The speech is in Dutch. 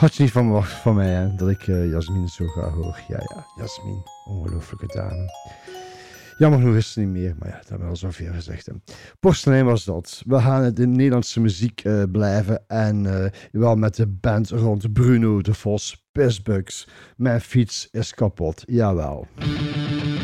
Had je niet van verwacht van mij, hè? Dat ik Jasmin zo graag hoor. Ja, Jasmin. Ongelooflijke dame. Jammer genoeg is ze niet meer, maar ja, dat hebben we al zoveel gezegd. Hè. Porselein was dat. We gaan in de Nederlandse muziek blijven en wel met de band rond Bruno de Vos, Pissbugs. Mijn fiets is kapot, jawel.